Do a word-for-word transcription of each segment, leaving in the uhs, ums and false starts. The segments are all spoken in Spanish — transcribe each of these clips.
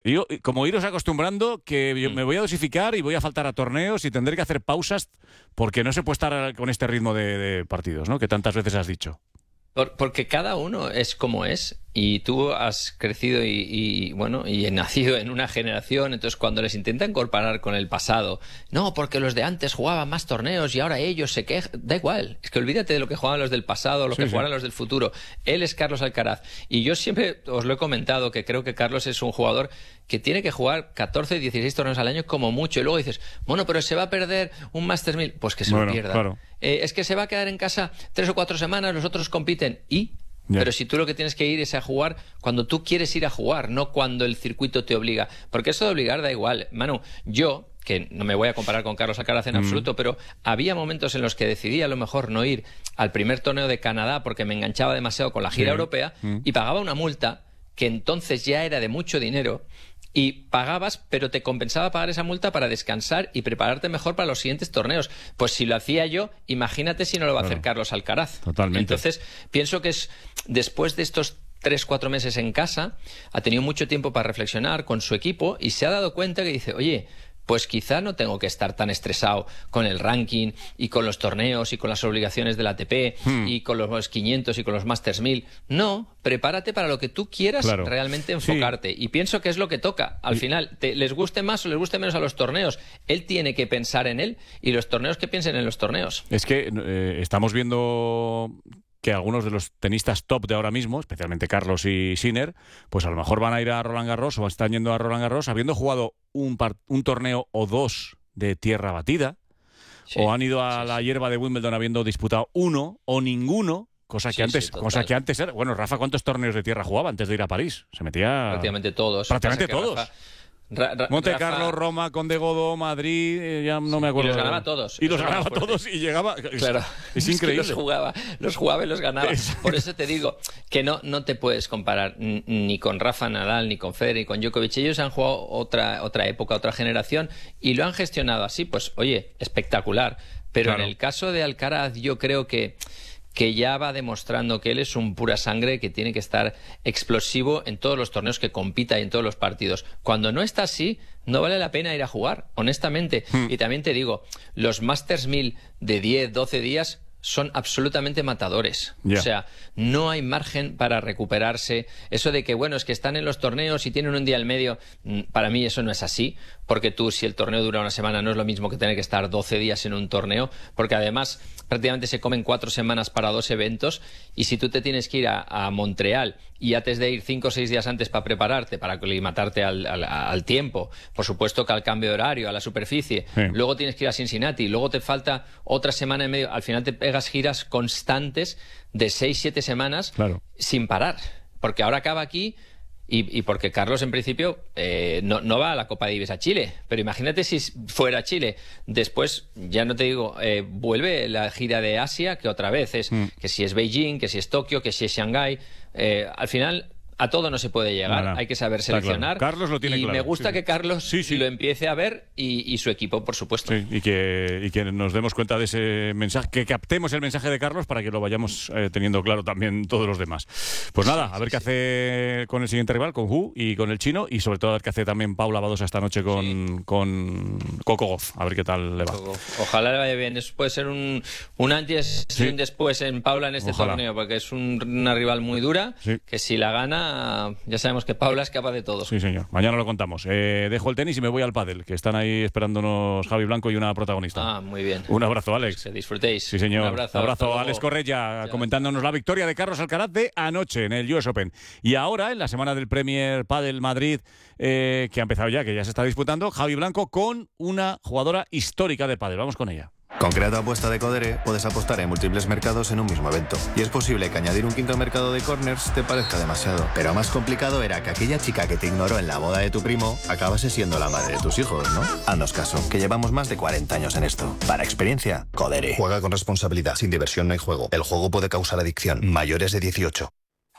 Y yo, como iros acostumbrando, que yo Mm. me voy a dosificar y voy a faltar a torneos y tendré que hacer pausas porque no se puede estar con este ritmo de, de partidos, ¿no? Que tantas veces has dicho. Por, porque cada uno es como es y tú has crecido y, y bueno y nacido en una generación, entonces cuando les intentan comparar con el pasado, no, porque los de antes jugaban más torneos y ahora ellos se quejan, da igual, es que olvídate de lo que jugaban los del pasado, lo Sí, que sí. jugaban los del futuro. Él es Carlos Alcaraz y yo siempre os lo he comentado que creo que Carlos es un jugador que tiene que jugar catorce, dieciséis torneos al año como mucho y luego dices, bueno, pero se va a perder un Masters mil, pues que se Bueno, lo pierda. claro. Eh, es que se va a quedar en casa tres o cuatro semanas, los otros compiten y... Ya. Pero si tú lo que tienes que ir es a jugar cuando tú quieres ir a jugar, no cuando el circuito te obliga. Porque eso de obligar da igual. Manu, yo, que no me voy a comparar con Carlos Alcaraz en Mm. absoluto, pero había momentos en los que decidí a lo mejor no ir al primer torneo de Canadá porque me enganchaba demasiado con la gira Sí. europea Mm. y pagaba una multa que entonces ya era de mucho dinero. Y pagabas, pero te compensaba pagar esa multa para descansar y prepararte mejor para los siguientes torneos. Pues si lo hacía yo, imagínate si no lo va a hacer Claro. Carlos Alcaraz. Totalmente. Entonces, pienso que es después de estos tres, cuatro meses en casa, ha tenido mucho tiempo para reflexionar con su equipo y se ha dado cuenta que dice, oye, pues quizá no tengo que estar tan estresado con el ranking y con los torneos y con las obligaciones del A T P Hmm. y con los quinientos y con los Masters mil. No, prepárate para lo que tú quieras Claro. realmente Sí. enfocarte. Y pienso que es lo que toca. Al Y- final, te, les guste más o les guste menos a los torneos, él tiene que pensar en él y los torneos que piensen en los torneos. Es que eh, estamos viendo que algunos de los tenistas top de ahora mismo, especialmente Carlos y Sinner, pues a lo mejor van a ir a Roland Garros o están yendo a Roland Garros habiendo jugado un, par- un torneo o dos de tierra batida, Sí, o han ido a sí, la sí. hierba de Wimbledon habiendo disputado uno o ninguno, cosa que Sí, antes, sí, total. cosa que antes era. Bueno, Rafa, ¿cuántos torneos de tierra jugaba antes de ir a París? Se metía Prácticamente todos. Prácticamente Pasa que todos. Rafa- Ra- Ra- Monte Rafa- Carlo, Roma, Conde Godó, Madrid, eh, ya no me acuerdo. Y los ganaba todos. Y Eso los es lo ganaba más fuerte. todos y llegaba. Es, Claro, es que increíble. los jugaba, los jugaba y los ganaba. Exacto. Por eso te digo que no, no te puedes comparar n- ni con Rafa Nadal, ni con Federer, ni con Djokovic. Ellos han jugado otra, otra época, otra generación y lo han gestionado así. Pues, oye, espectacular. Pero Claro. en el caso de Alcaraz, yo creo que que ya va demostrando que él es un pura sangre que tiene que estar explosivo en todos los torneos que compita y en todos los partidos. Cuando no está así, no vale la pena ir a jugar, honestamente. Hmm. Y también te digo, los Masters mil de diez, doce días son absolutamente matadores. Ya. O sea, no hay margen para recuperarse. Eso de que, bueno, es que están en los torneos y tienen un día al medio, mm, para mí eso no es así, porque tú, si el torneo dura una semana, no es lo mismo que tener que estar doce días en un torneo, porque además prácticamente se comen cuatro semanas para dos eventos, y si tú te tienes que ir a, a Montreal y antes de ir cinco o seis días antes para prepararte, para aclimatarte al, al, al tiempo, por supuesto que al cambio de horario, a la superficie, Sí. luego tienes que ir a Cincinnati, luego te falta otra semana y medio, al final te pegas giras constantes de seis, siete semanas Claro. sin parar, porque ahora acaba aquí y, y porque Carlos en principio eh, no, no va a la Copa Davis a Chile, pero imagínate si fuera a Chile, después ya no te digo, eh, vuelve la gira de Asia, que otra vez es Mm. que si es Beijing, que si es Tokio, que si es Shanghái, eh, al final a todo no se puede llegar, Nada. hay que saber Está claro. seleccionar. Carlos lo tiene y claro, me gusta sí, sí. que Carlos Sí, sí. lo empiece a ver y, y su equipo, por supuesto. Sí, y que, y que nos demos cuenta de ese mensaje, que captemos el mensaje de Carlos para que lo vayamos eh, teniendo claro también todos los demás. Pues nada, Sí, a ver sí, qué sí. hace con el siguiente rival, con Hu y con el chino, y sobre todo a ver qué hace también Paula Badosa esta noche con, con Coco Gauff, a ver qué tal le va. Ojalá le vaya bien. Eso puede ser un, un antes y Sí. un después en Paula en este Ojalá. torneo, porque es un- una rival muy dura, Sí. que si la gana, ya sabemos que Paula es capaz de todo. Sí, señor. Mañana lo contamos. Eh, dejo el tenis y me voy al pádel, que están ahí esperándonos Javi Blanco y una protagonista. Ah, muy bien. Un abrazo, Alex. Que disfrutéis. Sí, señor. Un abrazo. abrazo hasta luego. Alex Correia, Chao. comentándonos la victoria de Carlos Alcaraz de anoche en el U S Open. Y ahora, en la semana del Premier Padel Madrid, eh, que ha empezado ya, que ya se está disputando, Javi Blanco con una jugadora histórica de pádel. Vamos con ella. Con Creato Apuesta de Codere puedes apostar en múltiples mercados en un mismo evento. Y es posible que añadir un quinto mercado de corners te parezca demasiado. Pero más complicado era que aquella chica que te ignoró en la boda de tu primo acabase siendo la madre de tus hijos, ¿no? Haznos caso, que llevamos más de cuarenta años en esto. Para experiencia, Codere. Juega con responsabilidad. Sin diversión no hay juego. El juego puede causar adicción. Mayores de dieciocho.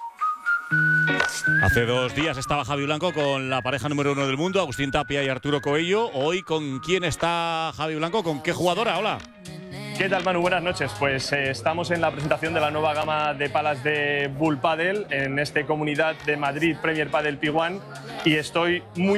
Hace dos días estaba Javi Blanco con la pareja número uno del mundo, Agustín Tapia y Arturo Coello. Hoy, ¿con quién está Javi Blanco? ¿Con qué jugadora? Hola. ¿Qué tal, Manu? Buenas noches. Pues eh, estamos en la presentación de la nueva gama de palas de Bull Padel en esta comunidad de Madrid Premier Padel P uno y estoy muy